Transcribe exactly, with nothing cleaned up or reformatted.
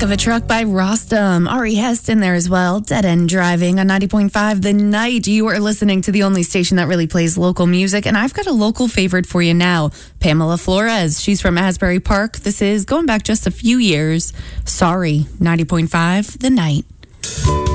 Back of a Truck by Rostam. Ari Hest in there as well. Dead End Driving on ninety point five The Night. You are listening to the only station that really plays local music. And I've got a local favorite for you now. Pamela Flores. She's from Asbury Park. This is going back just a few years. Sorry, ninety point five The Night.